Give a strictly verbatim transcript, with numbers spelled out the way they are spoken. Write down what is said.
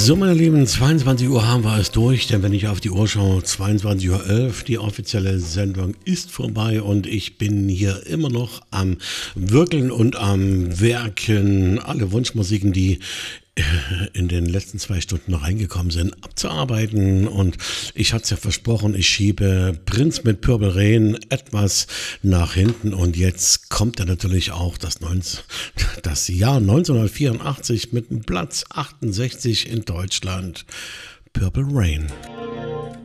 So, meine Lieben, zweiundzwanzig Uhr haben wir es durch, denn wenn ich auf die Uhr schaue, zweiundzwanzig Uhr elf, die offizielle Sendung ist vorbei und ich bin hier immer noch am Wirkeln und am Werken, alle Wunschmusiken, die in den letzten zwei Stunden noch reingekommen sind, abzuarbeiten. Und ich hatte es ja versprochen, ich schiebe Prinz mit Purple Rain etwas nach hinten. Und jetzt kommt ja natürlich auch das, neunzehn, das Jahr neunzehnhundertvierundachtzig mit dem Platz achtundsechzig in Deutschland. Purple Rain.